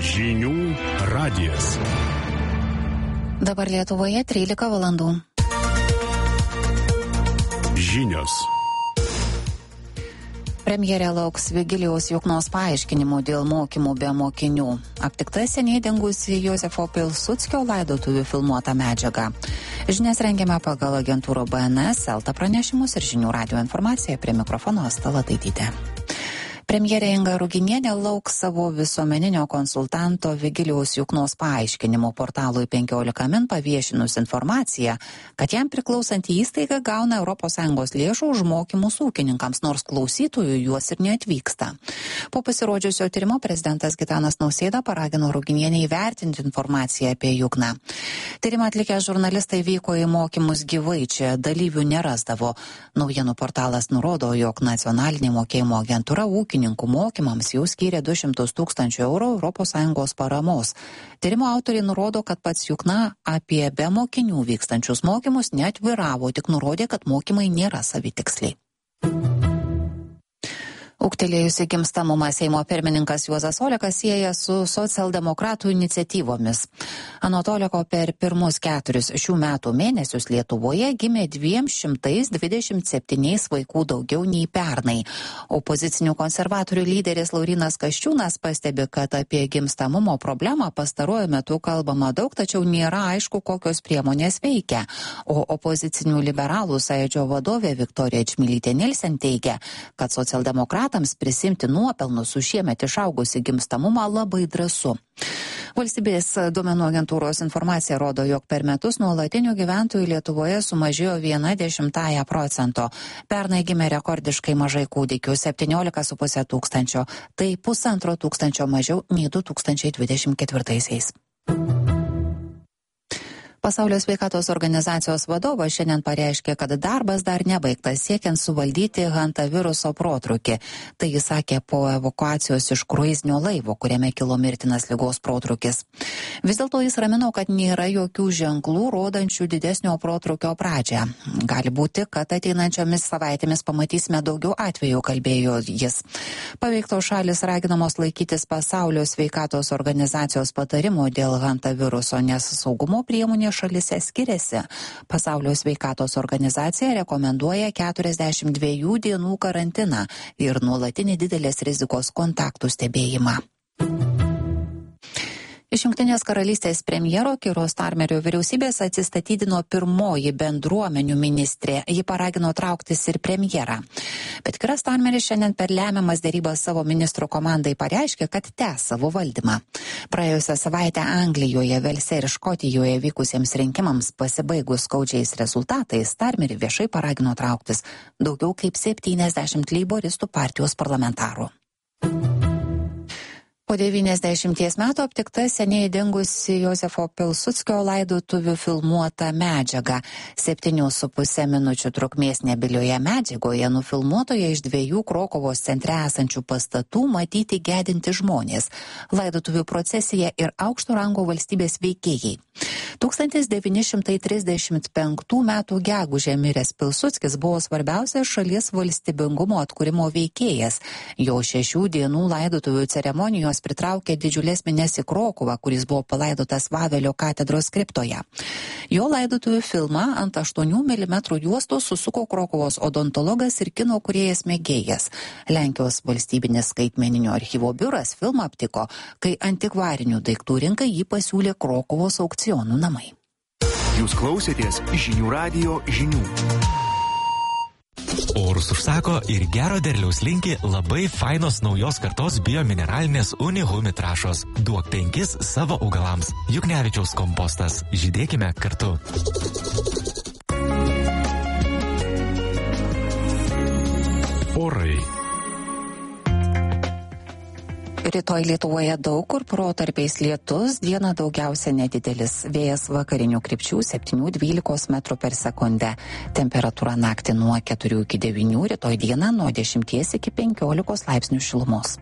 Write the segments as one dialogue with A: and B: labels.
A: Žinių radijas.
B: Dabar Lietuvoje 13 valandų.
A: Žinios.
B: Premjerė lauks Vigilijaus Juknos paaiškinimų dėl mokymų be mokinių. Aptikta seniai dingusi Jozefo Pilsudskio laidotuvių filmuota medžiaga. Žinias rengiame pagal agentūrų BNS, Elta pranešimus ir Žinių radijo informaciją. Prie mikrofono Asta Lataitytė. Premjerė Inga Ruginienė lauks savo visuomeninio konsultanto Vigilijaus Juknos paaiškinimo portalui 15 min paviešinus informaciją, kad jam priklausanti įstaiga gauna ES lėšų už mokymus ūkininkams, nors klausytojų juos ir neatvyksta. Po pasirodžiusio tyrimo prezidentas Gitanas Nausėda paragino Ruginienę įvertinti informaciją apie Jukną. Tyrimą atlikę žurnalistai vyko į mokymus gyvai, čia dalyvių nerasdavo. Naujienų portalas nurodo, jog nacionalinė mokėjimo agentūra ūkininkų mokymams jau skyrė 200 000 eurų ES paramos. Tyrimo autoriai nurodo, kad pats Jukna apie be mokinių vykstančius mokymus neatviravo, tik nurodė, kad mokymai nėra savitiksliai. Ūgtelėjusi gimstamumą Seimo pirmininkas Juozas Olekas sieja su socialdemokratų iniciatyvomis. Anot Oleko per pirmus 4 šių metų mėnesius Lietuvoje gimė 227 vaikų daugiau nei pernai. Opozicinių konservatorių lyderis Laurynas Kasčiūnas pastebi, kad apie gimstamumo problemą pastaruoju metu kalbama daug, tačiau nėra aišku, kokios priemonės veikia. O opozicinių liberalų sąjūdžio vadovė Viktorija Čmilytė Nilsen teigia, kad socialdemokratai prisimti nuopelnus už šiemet išaugusi gimstamumą labai drąsu. Valstybės duomenų agentūros informacija rodo, jog per metus nuolatinių gyventojų Lietuvoje sumažėjo 0,1%. Pernai gimė rekordiškai mažai kūdikių - 17,5 tūkstančio. Tai 1,5 tūkstančio mažiau nei 2024-aisiais. Pasaulio sveikatos organizacijos vadovas šiandien pareiškė, kad darbas dar nebaigtas siekiant suvaldyti hantaviruso protrūkį. Tai jis sakė po evakuacijos iš kruizinio laivo, kuriame kilo mirtinas ligos protrūkis. Vis dėlto jis ramino, kad nėra jokių ženklų rodančių didesnio protrūkio pradžią. Gali būti, kad ateinančiomis savaitėmis pamatysime daugiau atvejų, kalbėjo jis. Paveiktos šalis raginamos laikytis Pasaulio sveikatos organizacijos patarimų dėl hantaviruso, nes saugumo priemonė šalise skiriasi. Pasaulio sveikatos organizacija rekomenduoja 42 dienų karantiną ir nuolatinį didelės rizikos kontaktų stebėjimą. Iš Jungtinės karalystės premjero Keiro Starmerio vyriausybės atsistatydino pirmoji bendruomenių ministrė. Ji paragino trauktis ir premjerą. Bet Keiras Starmeris šiandien per lemiamas derybas savo ministrų komandai pareiškė, kad tęs savo valdymą. Praėjusią savaitę Anglijoje, Velse ir Škotijoje vykusiems rinkimams pasibaigus skaudžiais rezultatais, Starmerį viešai paragino trauktis daugiau kaip 70 leiboristų partijos parlamentarų. Po 90 metų aptikta seniai dingusi Jozefo Pilsudskio laidotuvių filmuota medžiaga. 7,5 minučių trukmės nebilioje medžiagoje nufilmuotoje iš 2 Krokuvos centre esančių pastatų matyti gedinti žmonės, laidotuvių procesija ir aukšto rango valstybės veikėjai. 1935 metų gegužę miręs Pilsudskis buvo svarbiausias šalies valstybingumo atkūrimo veikėjas. Jo 6 dienų laidotuvių ceremonijos pritraukė didžiulės minias į Krokuvą, kuris buvo palaidotas Vavelio katedros kriptoje. Jo laidotuvių filmą ant 8 mm juostos susuko Krokuvos odontologas ir kino kūrėjas mėgėjas. Lenkijos valstybinis skaitmeninio archyvo biuras filmą aptiko, kai antikvarinių daiktų rinkai jį pasiūlė Krokuvos aukcionų namai.
C: Jūs klausėtės Žinių radijo žinių.
D: Orus užsako ir gero derliaus linki labai fainos naujos kartos biomineralinės Unihumi trąšos. Duok 5 savo augalams. Juknevičiaus kompostas. Žydėkime kartu.
A: Orai.
B: Rytoj Lietuvoje daug kur protarpiais lietus, dieną daugiausia nedidelis. Vėjas vakarinių krypčių 7-12 metrų per sekundę. Temperatūra naktį nuo 4 iki 9, rytoj dieną nuo 10 iki 15 laipsnių šilumos.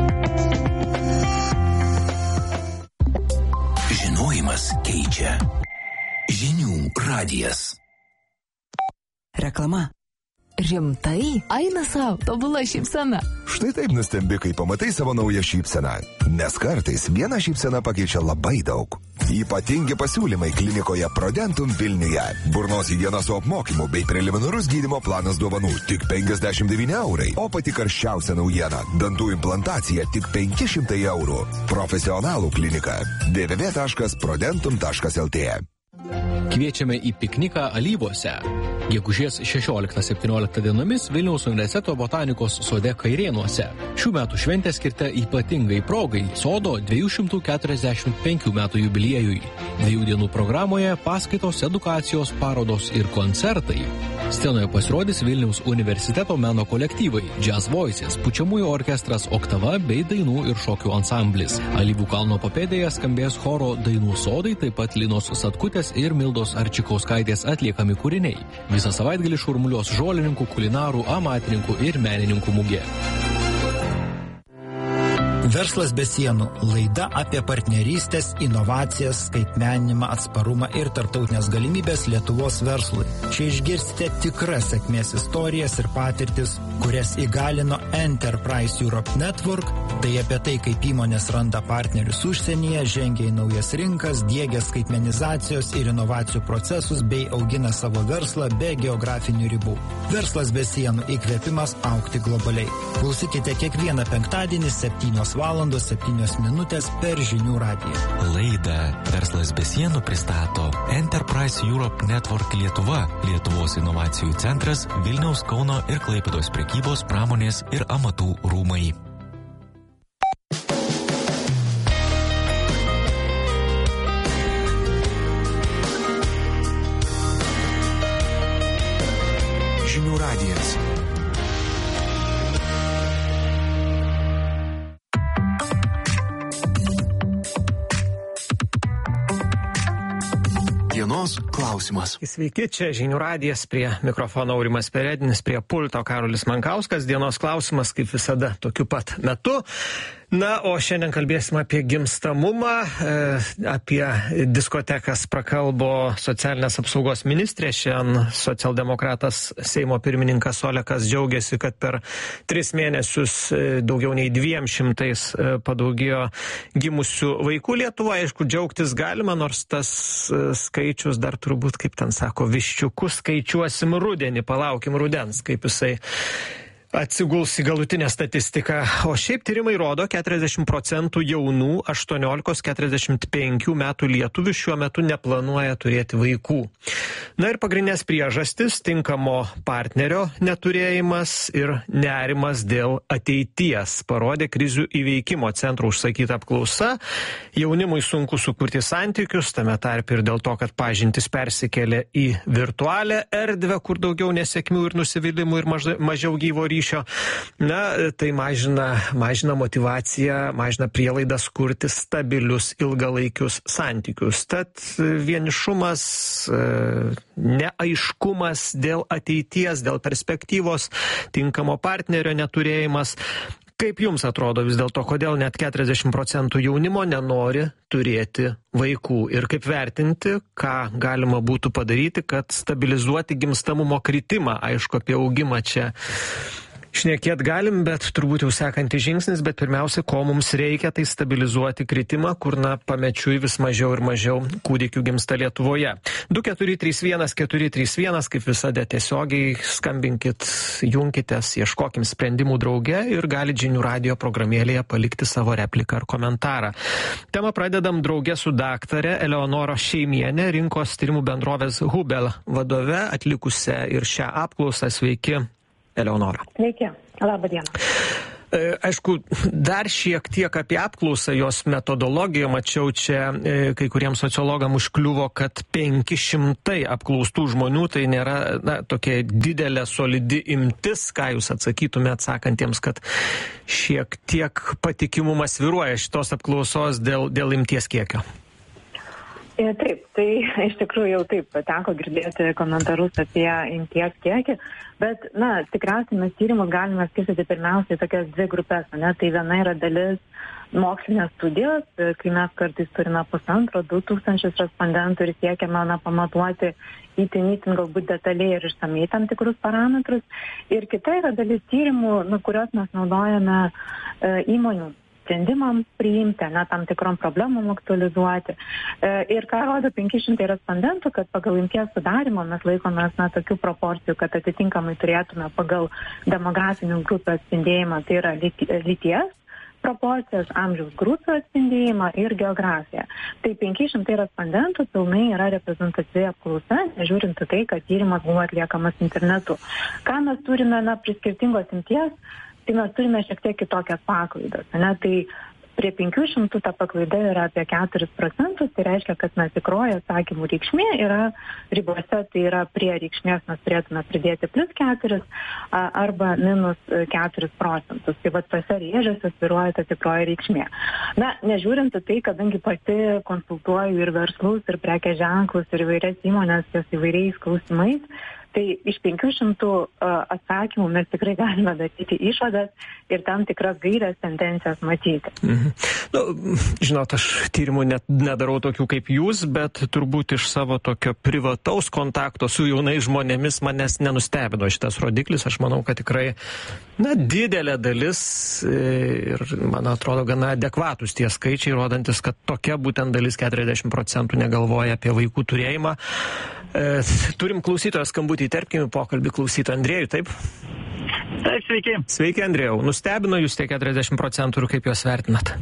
C: Žinojimas keičia. Žinių radijas.
E: Reklama. Rimtai? Eina savo, tobula šypsena.
F: Štai taip nustembi, kai pamatai savo naują šypseną. Nes kartais viena šypsena pakeičia labai daug. Ypatingi pasiūlymai klinikoje Prodentum Vilniuje. Burnos higiena su apmokymu bei preliminarus gydymo planas dovanų tik 59 eurai. O pati karščiausia naujiena – dantų implantacija tik 500 eurų. Profesionalų klinika www.prodentum.lt.
G: Kviečiame į pikniką Alyvuose. Gegužės 16-17 dienomis Vilniaus universiteto botanikos sode Kairėnuose. Šių metų šventė skirta ypatingai progai sodo 245 metų jubiliejui. 2 dienų programoje paskaitos, edukacijos, parodos ir koncertai. Scenoje pasirodys Vilniaus universiteto meno kolektyvai, Jazz Voices, pučiamųjų orkestras Oktava bei dainų ir šokių ansamblis. Alyvų kalno papėdėje skambės choro Dainų sodai, taip pat Linos Satkutės ir Mildos Arčikauskaitės atliekami kūriniai. Visą savaitgalį šurmuliuos žolininkų, kulinarų, amatininkų ir menininkų mugė.
H: Verslas be sienų – laida apie partnerystės, inovacijas, skaitmeninimą, atsparumą ir tarptautinės galimybės Lietuvos verslui. Čia išgirsite tikras sėkmės istorijas ir patirtis, kurias įgalino Enterprise Europe Network. Tai apie tai, kaip įmonės randa partnerius užsienyje, žengia į naujas rinkas, diegia skaitmenizacijos ir inovacijų procesus bei augina savo verslą be geografinių ribų. Verslas be sienų – įkvėpimas augti globaliai. Klausykite kiekvieną penktadienį 7:07 per Žinių radiją.
D: Laidą Verslas be sienų pristato Enterprise Europe Network Lietuva, Lietuvos inovacijų centras, Vilniaus, Kauno ir Klaipėdos prekybos, pramonės ir amatų rūmai.
C: Žinių radijas. Dienos klausimas.
I: Sveiki, čia Žinių radijas, prie mikrofono Aurimas Peredinis, prie pulto Karolis Mankauskas. Dienos klausimas, kaip visada, tokiu pat metu. Na, o šiandien kalbėsime apie gimstamumą, apie diskotekas prakalbo socialinės apsaugos ministrė. Šiandien socialdemokratas Seimo pirmininkas Olekas džiaugiasi, kad per 3 mėnesius daugiau nei 200 padaugėjo gimusių vaikų Lietuvoje. Aišku, džiaugtis galima, nors tas skaičius dar turbūt, kaip ten sako, viščiukus skaičiuosim rudenį, palaukim rudens, kaip jisai atsiguls į galutinę statistiką. O šiaip tyrimai rodo, 40% jaunų 18-45 metų lietuvių šiuo metu neplanuoja turėti vaikų. Na ir pagrindinės priežastis – tinkamo partnerio neturėjimas ir nerimas dėl ateities, parodė krizių įveikimo centro užsakyta apklausa. Jaunimui sunku sukurti santykius, tame tarp ir dėl to, kad pažintis persikėlė į virtualią erdvę, kur daugiau nesėkmių ir nusivylimų ir mažiau gyvo ryšio. Na, tai mažina motyvaciją, mažina prielaidas kurti stabilius ilgalaikius santykius. Tad vienišumas, neaiškumas dėl ateities, dėl perspektyvos, tinkamo partnerio neturėjimas. Kaip jums atrodo vis dėlto, kodėl net 40% jaunimo nenori turėti vaikų ir kaip vertinti, ką galima būtų padaryti, kad stabilizuoti gimstamumo kritimą? Aišku, apie augimą čia šnekėt galim, bet turbūt jau sekantis žingsnis, bet pirmiausia, ko mums reikia, tai stabilizuoti kritimą, kur pamečiui vis mažiau ir mažiau kūdikių gimsta Lietuvoje. 2431, kaip visada tiesiogiai skambinkit, junkitės, ieškokim sprendimų drauge ir galit Žinių radijo programėlėje palikti savo repliką ar komentarą. Temą pradedam drauge su daktare Eleonora Šeimienė, rinkos tyrimų bendrovės Hubel vadove, atlikusią ir šią apklausą. Sveiki, Eleonora.
J: Sveiki, labą dieną.
I: Aišku, dar šiek tiek apie apklausą, jos metodologiją. Mačiau čia, kai kuriems sociologams užkliuvo, kad 500 apklaustų žmonių, tai nėra tokia didelė, solidi imtis. Ką jūs atsakytumėte atsakantiems, kad šiek tiek patikimumas svyruoja šitos apklausos dėl imties kiekio?
J: Taip, tai iš tikrųjų jau taip teko girdėti komentarus apie imties kiekį, bet, tikriausiai mes tyrimus galime skirstyti pirmiausiai tokias dvi grupės, tai viena yra dalis mokslinės studijos, kai mes kartais turime 1,5–2,000 respondentų ir siekiame pamatuoti itin galbūt detaliai ir išsamei tam tikrus parametrus. Ir kita yra dalis tyrimų, kurios mes naudojame įmonių sprendimams priimti, tam tikrom problemom aktualizuoti. Ir ką rodo 500 respondentų, kad pagal imties sudarimo mes laikomės tokių proporcijų, kad atitinkamai turėtume pagal demografinių grupių atspindėjimą, tai yra lyties proporcijas, amžiaus grupių atspindėjimą ir geografiją. Tai 500 respondentų pilnai yra reprezentatyvi apklausa, nežiūrint tai, kad tyrimas buvo atliekamas internetu. Ką mes turime prie skirtingos imties, tai mes turime šiek tiek kitokias paklaidas. Tai prie 500 ta paklaida yra apie 4%, tai reiškia, kad tikroji atsakymų reikšmė yra ribose, tai yra prie reikšmės mes turėtume pridėti +4 arba -4%. Tai tose rėžiuose svyruoja ta tikroji reikšmė. Nežiūrint tai, kadangi pati konsultuoju ir verslus, ir prekės ženklus, ir įvairias įmonės ties įvairiais klausimais, tai iš 500 atsakymų mes tikrai galime daryti išvadas ir tam tikras gairias tendencijas matyti.
I: Žinot, aš tyrimų nedarau tokių kaip jūs, bet turbūt iš savo tokio privataus kontakto su jaunais žmonėmis manęs nenustebino šitas rodiklis. Aš manau, kad tikrai didelė dalis ir, man atrodo, gana adekvatus tie skaičiai, rodantis, kad tokia būtent dalis 40% negalvoja apie vaikų turėjimą. Turim klausytoją skambutį, įterpkime pokalbį klausytoją. Andrėjų, taip?
K: Taip, sveiki.
I: Sveiki, Andrėjau. Nustebino jūs tie 40% ir kaip juos vertinat?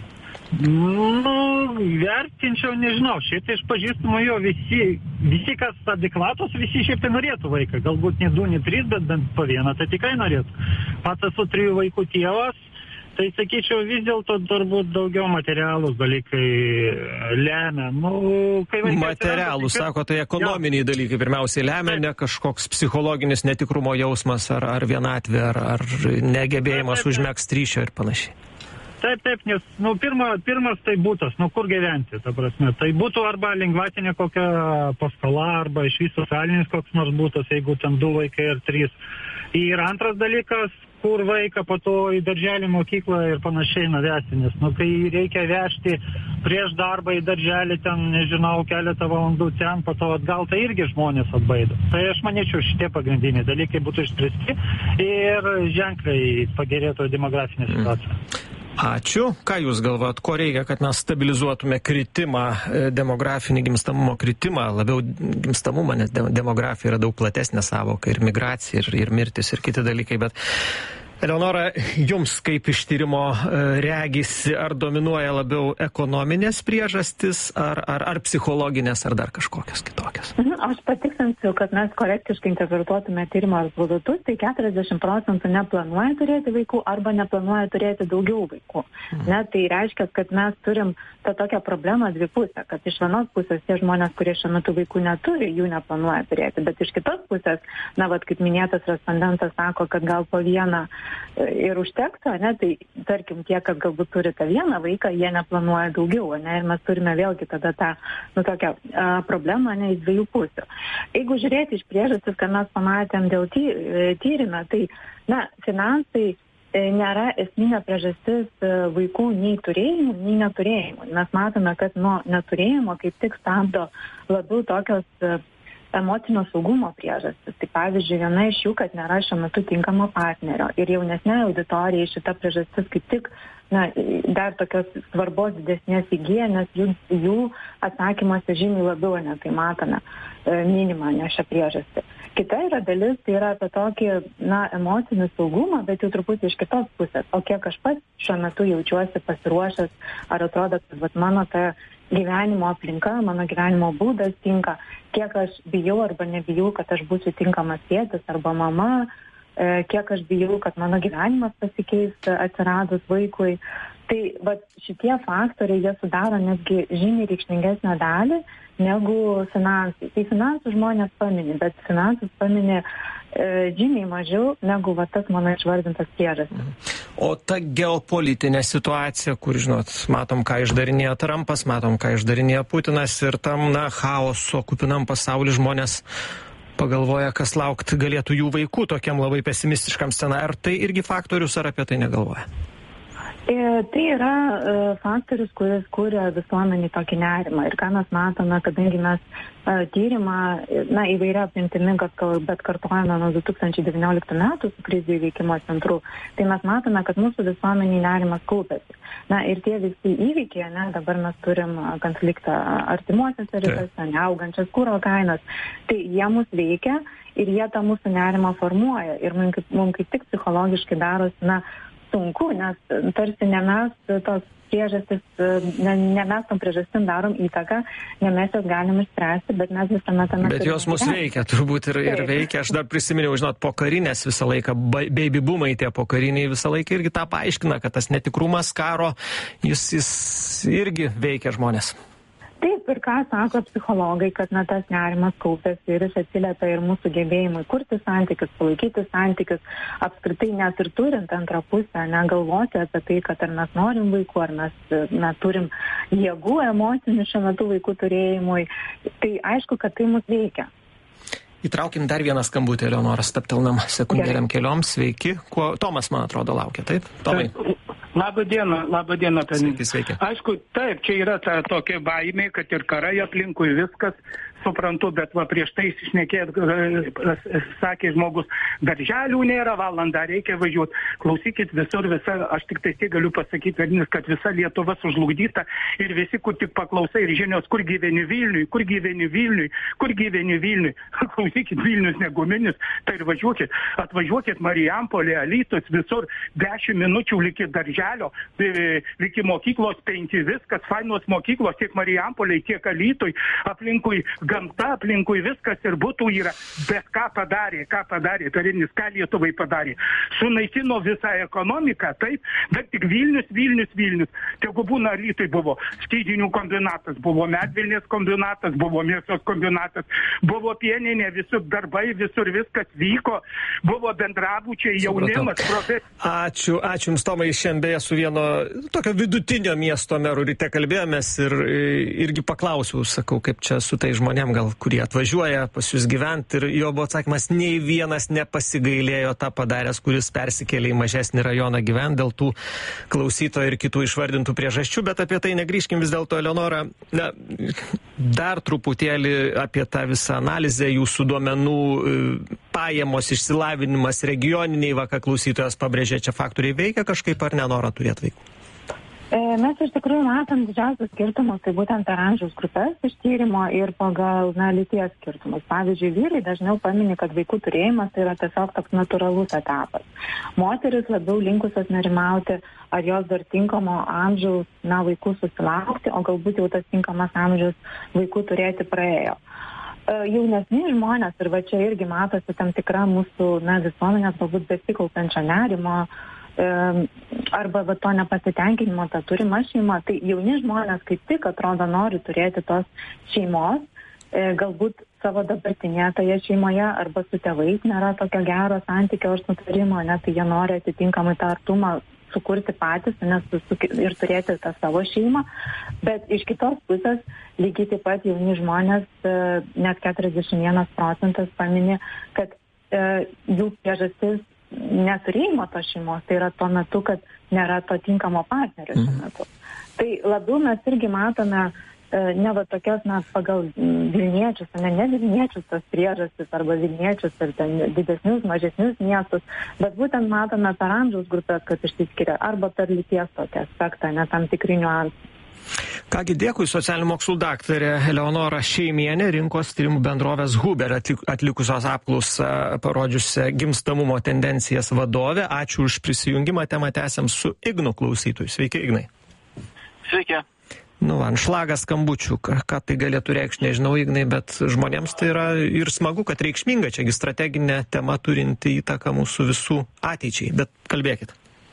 K: Vertinčiau, nežinau. Šiaip iš pažįstamų jo visi, kas adekvatos, visi šiaip tai norėtų vaiką. Galbūt ne 2, ne 3, bet bent po vieną, tai tikrai norėtų. Pats esu 3 vaikų tėvas. Tai sakyčiau, vis dėlto turbūt daugiau materialūs dalykai lemia.
I: Materialūs, sako, tai ekonominiai dalykai pirmiausiai lemia, ne kažkoks psichologinis netikrumo jausmas ar vienatvė, ar negebėjimas užmegzti ryšio ir panašiai.
K: Taip, nes, pirmas tai būtas, kur gyventi, ta prasme. Tai būtų arba lengvatinė kokia paskola, arba iš viso socialinis koks nors būtas, jeigu ten 2 vaikai ir 3. Ir antras dalykas, kur vaiką po to į darželį, mokyklą ir panašiai nuvesti, nes, kai reikia vežti prieš darbą į darželį, ten, nežinau, keletą valandų ten, po to atgal, tai irgi žmonės atbaido. Tai aš manyčiau, šitie pagrindiniai dalykai būtų išspręsti ir ženkliai pagerėtų demografinė situacija.
I: Ačiū. Ką jūs galvojat, ko reikia, kad mes stabilizuotume kritimą, demografinį gimstamumo kritimą, labiau gimstamumą, nes demografija yra daug platesnė savoka, ir migracija, ir mirtis, ir kiti dalykai, bet Eleonora, jums kaip iš tyrimo regisi, ar dominuoja labiau ekonominės priežastis, ar psichologinės, ar dar kažkokios kitokios?
J: Aš patikslinsiu, kad mes korektiškai interpretuotume tyrimo rezultatus, tai 40% neplanuoja turėti vaikų arba neplanuoja turėti daugiau vaikų. Tai reiškia, kad mes turim tą tokią problemą dvipusę, kad iš vienos pusės tie žmonės, kurie šiuo metu vaikų neturi, jų neplanuoja turėti, bet iš kitos pusės, kaip minėtas respondentas sako, kad gal po vieną ir užtektų, tai tarkim tie, kas galbūt turi tą vieną vaiką, jie neplanuoja daugiau, ir mes turime vėlgi tada tą tokią problemą iš dviejų pusių. Jeigu žiūrėti iš priežastis, kad mes pamatėm dėl tyrime, tai finansai nėra esminė priežastis vaikų nei turėjimų, nei neturėjimų. Mes matome, kad nuo neturėjimo kaip tik stabdo labiau tokios emocinio saugumo priežastis. Tai pavyzdžiui, viena iš jų, kad nėra šiuo metu tinkamo partnerio. Ir jaunesnė auditorija šita priežastis kaip tik dar tokios svarbos didesnės įgyja, nes jų atsakymuose žymiai labiau, tai matome, minimą, ne šią priežastį. Kita yra dalis, tai yra apie tokį, emocinį saugumą, bet jau truputį iš kitos pusės. O kiek aš pats šiuo metu jaučiuosi pasiruošęs, ar atrodo, kad mano ta gyvenimo aplinka, mano gyvenimo būdas tinka, kiek aš bijau arba nebijau, kad aš būsiu tinkamas tėtis arba mama, kiek aš bijau, kad mano gyvenimas pasikeis atsiradus vaikui. Tai šitie faktoriai, jie sudaro netgi žymiai reikšmingesnę dalį negu finansai. Tai finansų žmonės pamini, bet finansus pamini žymiai mažiau negu tas mano išvardintas priežastis.
I: O ta geopolitinė situacija, kur, žinot, matom, ką išdarinėja Trumpas, matom, ką išdarinėja Putinas ir tam, chaoso kupinam pasauly žmonės pagalvoja, kas laukti galėtų jų vaikų tokiam labai pesimistiškam scenariui. Ar tai irgi faktorius, ar apie tai negalvoja?
J: Tai yra faktorius, kuris kūrė visuomenį tokį nerimą. Ir ką mes matome, kadangi mes tyrimą, įvairia apimtimi, bet kartuojame nuo 2019 metų su krizių įveikimo centru, tai mes matome, kad mūsų visuomenį nerimas kaupėsi. Ir tie visi įvykiai, dabar mes turim konfliktą artimuosiuose rytuose, neaugančias kuro kainas, tai jie mus veikia ir jie tą mūsų nerimą formuoja. Ir mums kaip tik psichologiškai darosi, sunku, nes tarsi ne mes tos priežastis, ne mes tom priežastim darom įtaką, ne mes jas galim išspręsti, bet mes visame tame...
I: Bet jos mus veikia, turbūt ir veikia. Aš dar prisiminiau, žinot, pokarinės visą laiką, baby boomai tie pokariniai visą laiką irgi tą paaiškina, kad tas netikrumas karo, jis irgi veikia žmonės.
J: Taip, ir ką sako psichologai, kad tas nerimas kaupėsi ir jis atsiliepia ir mūsų gebėjimui kurti santykius, palaikyti santykius, apskritai net ir turint antrą pusę, negalvoti apie tai, kad ar mes norim vaikų, ar mes turim jėgų emocinių šiuo metu vaikų turėjimui. Tai aišku, kad tai mus veikia.
I: Įtraukim dar vieną skambutį, Eleonora, stabtelnam sekundėlėm kelioms. Sveiki. Tomas, man atrodo, laukia, taip? Tomai.
L: Labą dieną.
I: Sveiki.
L: Aišku, taip, čia yra ta tokia baimė, kad ir karai aplinkui viskas, suprantu, bet prieš tai šnekėt, sakė žmogus, darželių nėra, valandą reikia važiuoti. Klausykit, aš tik tai galiu pasakyti, kad visa Lietuva sužlugdyta ir visi, kur tik paklausai ir žinios, kur gyveni Vilniui. Klausykit, Vilnius neguminis, tai ir atvažiuokit Marijampolė, Alytus, visur 10 minučių likit darželio, iki mokyklos 5, viskas, fainos mokyklos, tiek Marijampolė, tiek Alytui, aplinkui gamta, aplinkui viskas ir būtų yra. Bet ką padarė, Karinis, ką Lietuvai padarė? Sunaikino visą ekonomiką, taip, bet tik Vilnius. Tegu būna Alytui buvo skydinių kombinatas, buvo medvilnės kombinatas, buvo mėsos kombinatas, buvo pieninė, visur darbai, visur viskas vyko, buvo bendrabučiai, jaunimas,
I: Ačiū Jums, Tomai, šiandien beje su vieno tokio vidutinio miesto meru ryte kalbėjomės ir irgi paklausiau, sakau, kaip čia su tai žmonėm, gal kurie atvažiuoja pas jūs gyventi, ir jo buvo atsakymas, nei vienas nepasigailėjo tą padaręs, kuris persikėlė į mažesnį rajoną gyventi dėl tų klausytojų ir kitų išvardintų priežasčių, bet apie tai negrįžkim vis dėlto, Eleonora. Dar truputėlį apie tą visą analizę, jūsų duomenų, pajamos, išsilavinimas, regioniniai, ką klausytojas pabrėžė, čia faktoriai veikia kažkaip ar nenorą turėti vaikų?
J: Mes iš tikrųjų matom didžiausius skirtumus, tai būtent per amžiaus grupės iš tyrimo ir pagal lyties skirtumus. Pavyzdžiui, vyrai dažniau pamini, kad vaikų turėjimas tai yra tiesiog toks natūralus etapas. Moteris labiau linkusios nerimauti, ar jos dar tinkamo amžiaus vaikų susilaukti, o galbūt jau tas tinkamas amžiaus vaikų turėti praėjo. Jaunesni žmonės, ir va čia irgi matosi tam tikra mūsų visuomenės galbūt besikaupiančio nerimo, arba to nepasitenkinimo tą turimą šeimą, tai jauni žmonės kaip tik atrodo nori turėti tos šeimos, galbūt savo dabartinėje toje šeimoje arba su tėvais nėra tokio gero santykio ar sutarimo, tai jie nori atitinkamai tą artumą sukurti patys ir turėti tą savo šeimą, bet iš kitos pusės lygiai taip pat jauni žmonės, net 41% pamini, kad jų priežastis neturėjimo to šeimos, tai yra tuo metu, kad nėra to tinkamo partnerio šiuo metu. Tai labiau mes irgi matome ne tokias pagal Vilniečius, ne Vilniečius tos priežastis arba Vilniečius ir ten didesnius, mažesnius miestus, bet būtent matome per amžiaus grupės, kad išsiskiria arba per lyties tokį aspektą, tam tikri niuansai.
I: Kągi, dėkui, socialinių mokslų daktarė Eleonora Šeimienė, rinkos tyrimų bendrovės Huber atlikusios apklausą parodžiusią gimstamumo tendencijas vadovė. Ačiū už prisijungimą, temą tęsiam su Ignu klausytojui. Sveiki, Ignai.
M: Sveiki.
I: Anšlagas skambučių, ką tai galėtų reikšti, nežinau, Ignai, bet žmonėms tai yra ir smagu, kad reikšminga, čiagi strateginė tema turinti įtaką mūsų visų ateičiai, bet kalbėkit.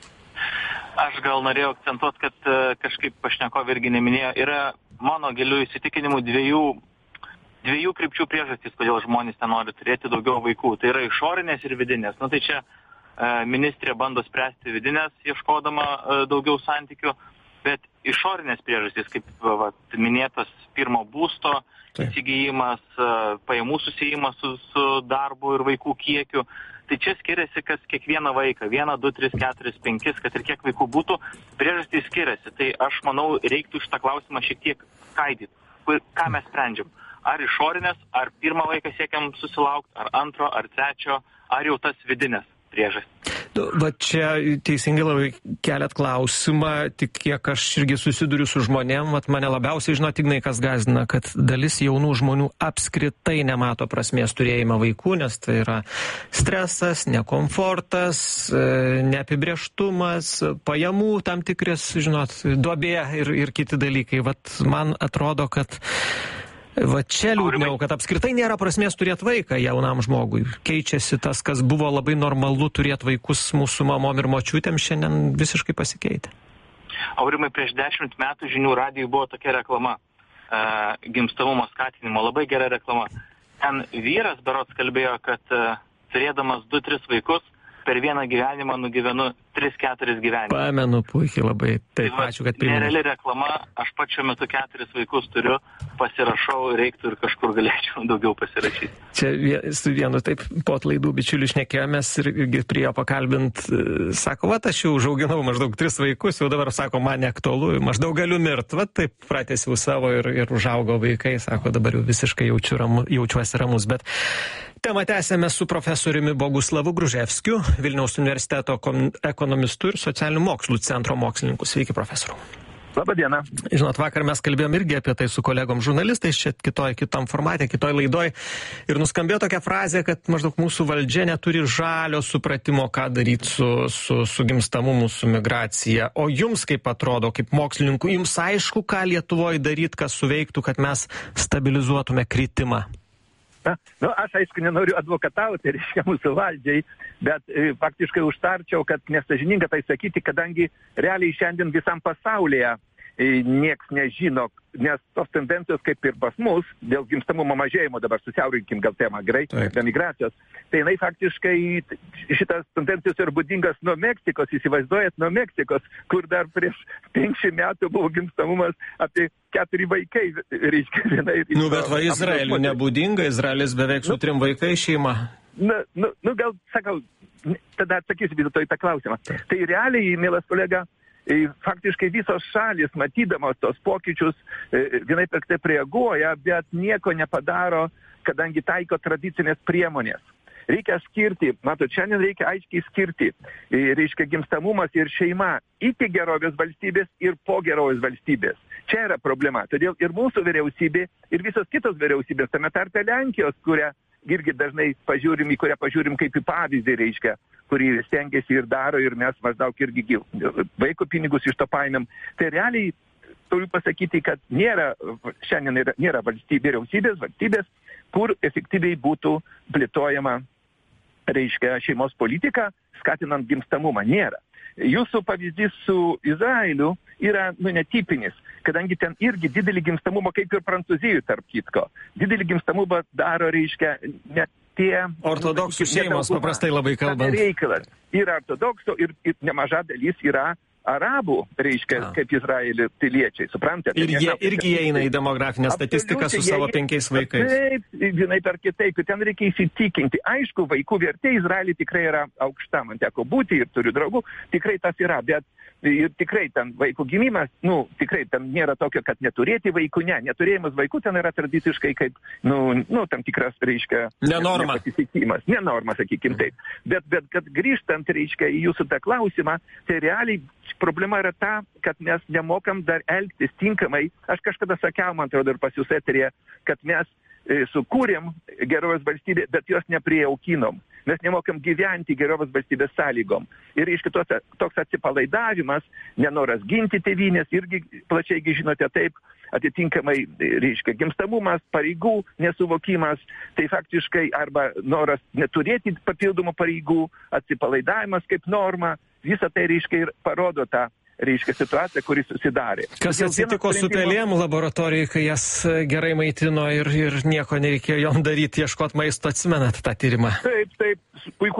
M: Aš gal norėjau akcentuoti, kad kažkaip pašnekovė irgi neminėjo, yra mano gilių įsitikinimų dviejų krypčių priežastys, kodėl žmonės ten nori turėti daugiau vaikų. Tai yra išorinės ir vidinės. Tai čia ministrė bando spręsti vidinės, ieškodama daugiau santykių, bet išorinės priežastys, kaip minėtas pirmo būsto įsigijimas, pajamų susijimas su darbu ir vaikų kiekiu, tai čia skiriasi kas kiekvieną vaiką, 1, 2, 3, 4, 5, kad ir kiek vaikų būtų, priežastys skiriasi. Tai aš manau, reiktų šitą klausimą šiek tiek skaidyti, ką mes sprendžiam. Ar išorinės, ar pirmą vaiką siekiam susilaukti, ar antro, ar trečio, ar jau tas vidinės priežastys.
I: Va čia teisingai labai keliat klausimą, tik kiek aš irgi susiduriu su žmonėm, mane labiausiai žinot, Ignai, kas gąsdina, kad dalis jaunų žmonių apskritai nemato prasmės turėjimą vaikų, nes tai yra stresas, nekomfortas, neapibrėžtumas, pajamų tam tikris, žinot, duobė ir kiti dalykai. Vat man atrodo, kad va čia liūdniau, kad apskritai nėra prasmės turėti vaiką jaunam žmogui. Keičiasi tas, kas buvo labai normalu turėti vaikus mūsų mamom ir močiutėm, šiandien visiškai pasikeitė.
M: Aurimai, prieš 10 metų Žinių radijui buvo tokia reklama, gimstamumo skatinimo, labai gera reklama. Ten vyras berods kalbėjo, kad turėdamas 2-3 vaikus, per vieną gyvenimą nugyvenu 3-4 gyvenimus.
I: Pamenu puikiai labai. Taip, ačiū, kad priminėte.
M: Nereali reklama, aš pačiu metu 4 vaikus turiu, pasirašau, reiktų ir kažkur galėčiau daugiau pasirašyti.
I: Čia su vienu taip po atlaidų bičiulių šnekėjomės ir prie jo pakalbint, sako, aš jau užauginau maždaug 3 vaikus, jau dabar sako, man neaktualu, maždaug galiu mirt, taip pratęsiau savo ir užaugo vaikai, sako, dabar jau visiškai jaučiuosi ramus, bet temą tęsėme su profesoriumi Boguslavu Gruževskiu, Vilniaus universiteto ekonomistu ir socialinių mokslų centro mokslininku. Sveiki, profesoriau.
N: Labą dieną.
I: Žinot, vakar mes kalbėjom irgi apie tai su kolegom žurnalistais, čia kitam formate, kitoj laidoj. Ir nuskambėjo tokia frazė, kad maždaug mūsų valdžia neturi žalio supratimo, ką daryti su gimstamumu, su migracija. O jums kaip atrodo, kaip mokslininkų, jums aišku, ką Lietuvoje daryti, kas suveiktų, kad mes stabilizuotume kritimą?
N: Aš aišku nenoriu advokatauti, reiškia, mūsų valdžiai, bet faktiškai užtarčiau, kad nesąžininga tai sakyti, kadangi realiai šiandien visam pasaulyje nieks nežino, nes tos tendencijos kaip ir pas mus, dėl gimstamumo mažėjimo, dabar susiaurinkim gal temą, gerai, dėl migracijos, tai jinai faktiškai šitas tendencijos yra būdingas nuo Meksikos, įsivaizduojat, nuo Meksikos, kur dar prieš 5 metų buvo gimstamumas apie 4 vaikai, reiškia, vienai.
I: Bet va Izraeliu nebūdinga, Izraelis beveik su 3 vaikai šeima.
N: Gal, sakau, tada atsakysiu vis dėlto į tą klausimą. Tai realiai, mielas kolega, faktiškai visos šalis, matydamos tos pokyčius, vienaip ar kitaip reaguoja, bet nieko nepadaro, kadangi taiko tradicinės priemonės. Reikia skirti, šiandien reikia aiškiai skirti, reiškia gimstamumas ir šeima iki gerovės valstybės ir po gerovės valstybės. Čia yra problema. Todėl ir mūsų vyriausybė, ir visos kitos vyriausybės, tame tarpe Lenkijos, kurią irgi dažnai pažiūrim kaip į pavyzdį, reiškia, kurį stengiasi ir daro, ir mes maždaug irgi vaiko pinigus iš to paėmėm. Tai realiai turiu pasakyti, kad šiandien nėra valstybės, kur efektyviai būtų plėtojama, reiškia, šeimos politika, skatinant gimstamumą. Nėra. Jūsų pavyzdys su Izraeliu yra netipinis, kadangi ten irgi didelį gimstamumą, kaip ir Prancūzijoje, tarp kitko. Didelį gimstamumą daro, reiškia, net tie...
I: Ortodoksų šeimos, paprastai labai kalbant.
N: Reikalas. Yra ortodoksų ir nemaža dalis yra arabų, reiškia, kaip Izraelio piliečiai, suprantate?
I: Ir jie irgi eina į demografinę statistiką su savo 5 vaikais.
N: Taip, vienai per kitaip, ten reikia įsitikinti. Aišku, vaikų vertė Izraelį tikrai yra aukšta, man teko būti ir turiu draugų, tikrai tas yra, bet ir tikrai ten vaikų gimimas, tikrai ten nėra tokio, kad neturėti vaikų, neturėjimas vaikų ten yra tradiciškai kaip, tam tikras, reiškia, nepasitikimas. Nenorma, sakykim taip. Bet kad grįžtant, reiškia, į jūsų tą klausimą, tai realiai problema yra ta, kad mes nemokam dar elgtis tinkamai. Aš kažkada sakiau, man atrodo, ir pas jūs eterėje, kad mes sukūrėm gerovės valstybę, bet jos neprijaukinom. Mes nemokam gyventi gerovės valstybės sąlygom. Ir iš kitos toks atsipalaidavimas, nenoras ginti tėvynės, irgi plačiai žinote taip, atitinkamai, reiškia, gimstamumas, pareigų nesuvokimas, tai faktiškai arba noras neturėti papildomų pareigų, atsipalaidavimas kaip norma, visą tai, reiškia, ir parodo tą, reiškia, situacija, kuri susidarė.
I: Kas atsitiko su pelėm laboratorijai, kai jas gerai maitino ir nieko nereikėjo jom daryti, ieškot maisto, atsimenat tą tyrimą?
N: Taip, puiku.